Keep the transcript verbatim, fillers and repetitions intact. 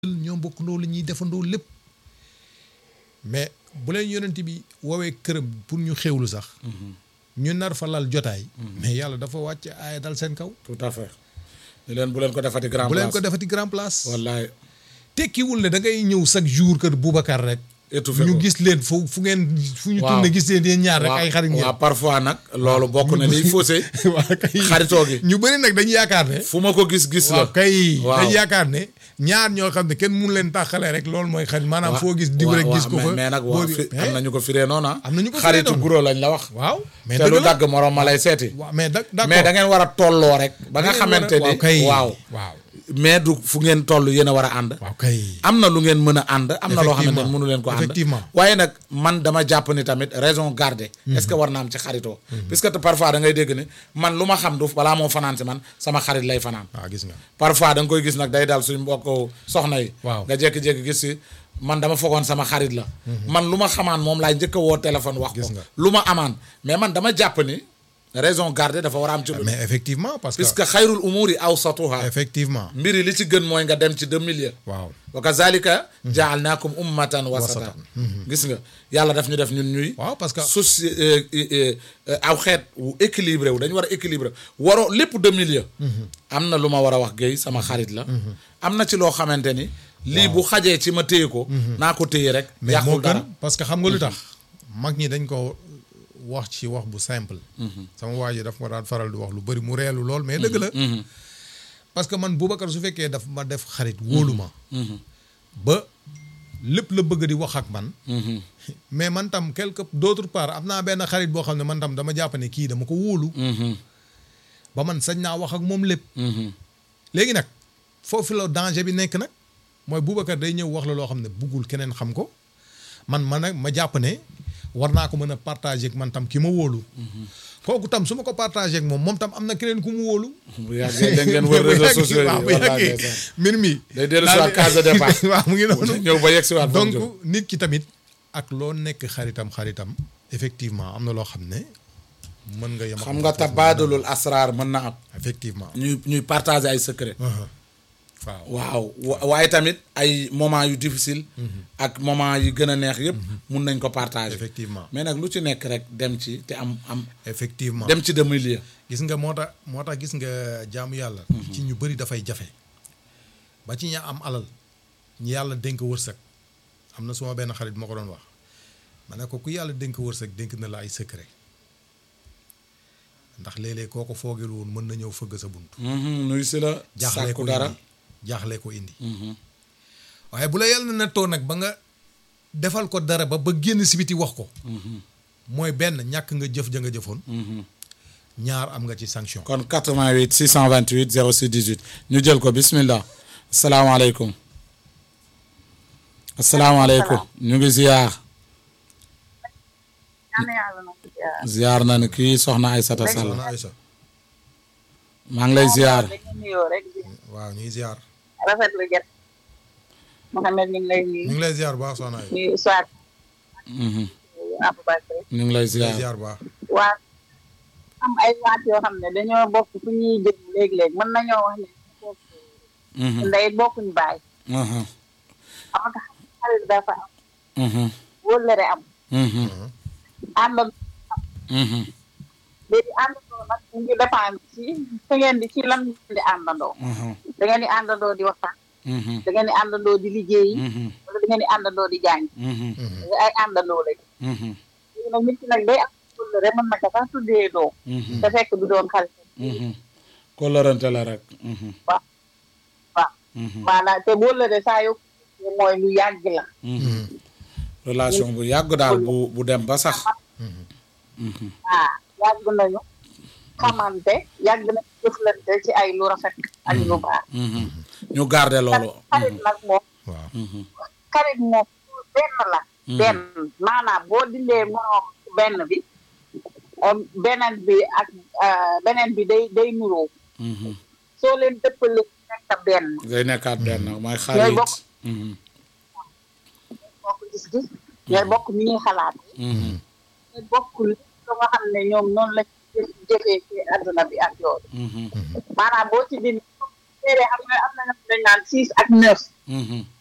ñoo bokkandoo li ñuy defandoo lépp mais bu leen yonent bi woowee këram pour ñu xewlu sax ñu nar fa lal jotaay mais yàlla dafa wàcc aaya dal seen kaw tout à fait ñu leen bu leen ko defati grand bu place leen ko defati grand place wallaay tekkiwul ne da ngay ñëw chaque jour kër Boubacar rek étouffé ñu ko. gis leen fu fu ngeen fu ñu Waaw. tourné gis leen yéen ñaar rek waaw ay xarit ngeen waaw parfois nag loolu bokk na liy faussé waaw kay xaritoo gi ñu bëri nag dañu yaakaar ne fu ma ko gis gis la waaw kay waaw. dañu yaakaar ne ñaar ñoo xam ne kenn mun leen tàqale rek loolu mooy xarit maanaam foo gis diw rek gis ko fa mais nag boo waaw di- fi- mais am nañu ko firee noonu am nañu ko firee xaritu noonu. guro lañ la wax waaw mais te dëgg lu la dagg morom ma lay seeti waaw mais da d'accord mais da ngeen war a tolloo rek ba nga xamante waaw ni kay waaw waaw mais du fu ngeen toll yéen a war a ànd waaw kay am na lu ngeen mën a ànd am na loo xamante ni Effectivement. mënu leen ko ànd Effectivement. waaye nag man dama jàpp ni tamit raison garder est-ce que war na am ci xaritoo puisque te parfois da ngay dégg ni man lu ma xam du balaa moo fanaan si man sama xarit lay fanaan waaw gis nga parfois da nga koy gis nag day dal suñ mbokk soxna yi Waaw. nga jékki-jékki gis si man dama foogoon sama xarit la man lu ma xamaan moom laay njëkk a woo téléphone wax Gis ko nga. lu ma amaan mais man dama jàpp ni raison garder dafa war a am ci lu mais effectivement parce que puisque xayrul umuri awsatuha effectivement mbir yi li ci gën mooy nga dem ci deux milieux waaw wa kazalika jaalnaakum ummatan wasatan Wasatan. gis nga yàlla daf ñu def ñun ñuy waaw parce que soci aw xeet wu équilibré wu dañu war a équilibré waroo lépp de milieu am na lu ma war a wax Guèye sama xarit la am na ci loo xamante ni lii bu xajee ci ma téye ko naa ko téye rek mais moo yàqul dara gën parce que xam nga lu tax mag ñi dañ ko wax ci wax bu simple sama waa ji daf ma daan faral di wax lu bëri mu reelu lool mais dëgg la parce que man Boubacar su fekkee daf ma def xarit wóolu ma ba lépp la bëgg di wax ak man mais man tam quelque d'autre part am naa benn xarit boo xam ne man tam dama jàpp ne kii dama ko wóolu ba man sañ naa wax ak moom lépp léegi nag foofu la danger bi nekk nag mooy Boubacar day ñëw wax la loo xam ne buggul keneen xam ko man man nag ma jàpp ne war naa ko mën a partager ak man tam ki ma wóolu kooku tam su ma ko partager ak moom moom tam am na keneen ku mu wóolu bu yàggee da ngeen wër réseaux sociaux yi waaw bu wallaay yàggee ndeysaan. mbir mi day dellu si waat case de départ waaw mu ngi noonu ñëw ba yegg si waat donc donc nit ki tamit ak loo nekk xaritam xaritam effectivement am na loo xam ne mën nga yem ak xam moom nga foofu. tabaadulul asraar mën na am effectivement ñuy ñuy partager ay secret waaw waaw wa- waaye tamit ay moment yu difficile ak moment yi gën a neex yëpp mun nañ ko partager effectivement mais nag lu ci nekk rek dem ci te am am effectivement dem ci de milieu gis nga moo tax moo tax gis nga jaamu yàlla ci ñu bëri dafay jafe ba ci ña am alal ñi yàlla dénk wërsëg am na suma benn xarit moo ko doon wax ma ne ko ku yàlla dénk wërsëg dénk na la ay secret ndax léeg-léeg koo ko foogeel woon mën na ñëw fëgg sa bunt nuyu si la jaaxle sàkku ko dara indi jaaxle ko indi waaye bu la yàlla nettoo nag ba nga defal ko dara ba ba génn si biti wax ko mooy benn ñàkk nga jëf ja nga jëfoon ñaar am nga ci sanction kon quatre-vingt-huit six cent vingt-huit zéro six dix-huit ñu jël ko bismillah asalaamaaleykum asalaamaaleykum ñu ngi ziyaar ziyaar na ni kii soxna Aysata Sall soxna Aïssa maa ngi lay ziyaar dañu nuyoo rek di waaw ñuy ziar rafetlu jot Mouhamed ñu ngi lay nuyu ñu ngi lay ziar bu baax soxna Aïssa nuyu Oustaz Mhm. Aboubacry ñu ngi lay ñu ngi lay ziyaar ziar bu baax waa am ay waat yoo xam ne dañoo bokk fu ñuy jëm léegi-léegi mën nañoo wax ne Mhm. ndey bokkuñu baay Mhm. ama tax xarit dafa am Mhm. wóllëre am Mhm. àndandoo Mhm. léegi àndandoo nag mu ngi dépendre ci fi ngeen di ci lan ngeen di àndandoo Mhm. da ngeen di àndandoo di waxtaan Mhm. da ngeen di àndandoo di liggéeyi Mhm. wala da ngeen di àndandoo di jàng Mhm. ay àndandoo lañ Mhm. léegi nag nit ki nag day am wóllëre mën na ko sax tuddee doo Mhm. te fekk du doon xarit Mhm. kolorante la rek. Mhm. waaw waaw Mhm. maanaam te wóllëre saa yu mooy lu yàgg la Mhm. relation bu yàgg daal bu bu dem ba sax. Mhm. ah yàgg nañu xamante yàgg nañu jëflante ci ay lu rafet ak lu baax Mhm. ñu garder loolu. xarit nag moom waaw Mhm. xarit moom benn la benn maanaam boo dindee moroom benn bi um, beneen bi ak uh, beneen bi day day nuroo Mhm. soo leen dëppale nekk benn day nekkaat benn mooy ñooy xarit. bokk Mhm. bokk gis-gis ñooy bokk ni ñuy xalaat Mhm. ñooy bokk li nga xam ne ñoom noonu la jëfee ci àdduna bi ak yooyu Mhm. maanaam boo ci dindi téere xam nga am na ñoo dañ naan six ak neuf Mhm.